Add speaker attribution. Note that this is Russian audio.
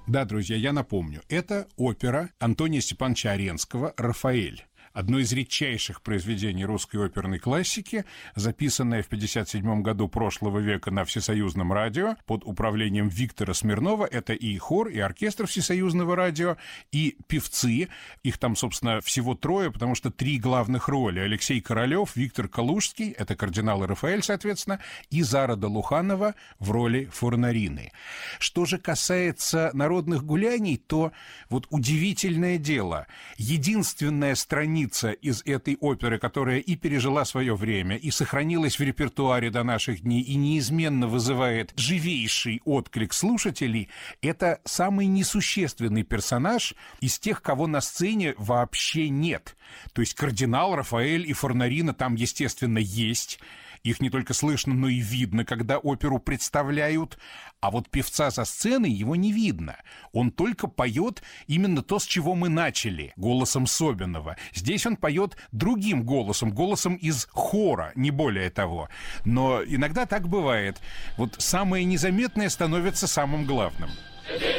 Speaker 1: Да, друзья, я напомню, это опера Антония Степановича Аренского «Рафаэль». Одно из редчайших произведений русской оперной классики, записанное в 1957 году прошлого века на Всесоюзном радио под управлением Виктора Смирнова. Это и хор, и оркестр Всесоюзного радио, и певцы. Их там, собственно, всего трое, потому что 3 главных роли. Алексей Королёв, Виктор Калужский, это кардинал и Рафаэль, соответственно, и Зара Долуханова в роли Форнарины. Что же касается народных гуляний, то вот удивительное дело. Единственная страница из этой оперы, которая и пережила свое время, и сохранилась в репертуаре до наших дней, и неизменно вызывает живейший отклик слушателей, это самый несущественный персонаж из тех, кого на сцене вообще нет. То есть кардинал, Рафаэль и Форнарина там, естественно, есть. Их не только слышно, но и видно, когда оперу представляют. А вот певца со сцены его не видно. Он только поет именно то, с чего мы начали, голосом Собинова. Здесь он поет другим голосом, голосом из хора, не более того. Но иногда так бывает. Вот самое незаметное становится самым главным.